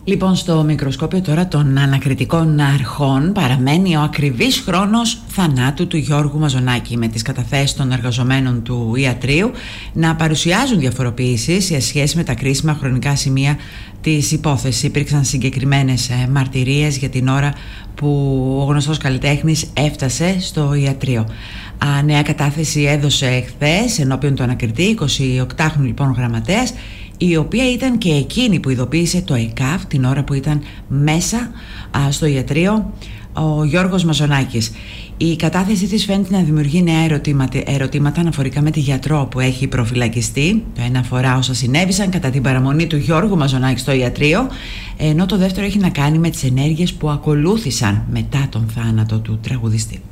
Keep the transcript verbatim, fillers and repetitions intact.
Λοιπόν, στο μικροσκόπιο τώρα των ανακριτικών αρχών παραμένει ο ακριβής χρόνος θανάτου του Γιώργου Μαζονάκη, με τις καταθέσεις των εργαζομένων του ιατρείου να παρουσιάζουν διαφοροποιήσεις σε σχέση με τα κρίσιμα χρονικά σημεία της υπόθεσης. Υπήρξαν συγκεκριμένες μαρτυρίες για την ώρα που ο γνωστός καλλιτέχνης έφτασε στο ιατρείο. Α, νέα κατάθεση έδωσε χθες ενώπιον του ανακριτή, εικοσιοκτάχρονου λοιπόν γραμματέας, η οποία ήταν και εκείνη που ειδοποίησε το ΕΚΑΒ την ώρα που ήταν μέσα α, στο ιατρείο ο Γιώργος Μαζονάκης. Η κατάθεση της φαίνεται να δημιουργεί νέα ερωτήματα, ερωτήματα αναφορικά με τη γιατρό που έχει προφυλακιστεί. Το ένα αφορά όσα συνέβησαν κατά την παραμονή του Γιώργου Μαζονάκη στο ιατρείο, ενώ το δεύτερο έχει να κάνει με τις ενέργειες που ακολούθησαν μετά τον θάνατο του τραγουδιστή.